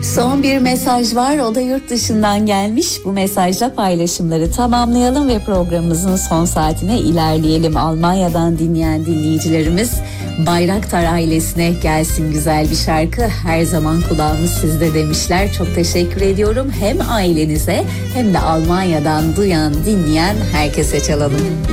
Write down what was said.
Son bir mesaj var, o da yurt dışından gelmiş. Bu mesajla paylaşımları tamamlayalım ve programımızın son saatine ilerleyelim. Almanya'dan dinleyen dinleyicilerimiz, Bayraktar ailesine gelsin güzel bir şarkı, her zaman kulağımız sizde demişler. Çok teşekkür ediyorum hem ailenize hem de Almanya'dan duyan dinleyen herkese çalalım.